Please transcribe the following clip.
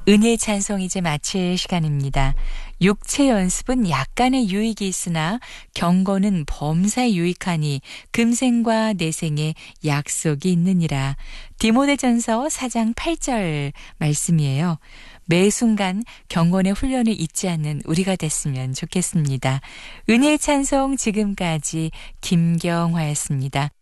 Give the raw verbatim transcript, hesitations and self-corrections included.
은혜의 찬송 이제 마칠 시간입니다. 육체 연습은 약간의 유익이 있으나 경건은 범사에 유익하니 금생과 내생에 약속이 있느니라. 디모데전서 사 장 팔 절 말씀이에요. 매 순간 경건의 훈련을 잊지 않는 우리가 됐으면 좋겠습니다. 은혜의 찬송 지금까지 김경화였습니다.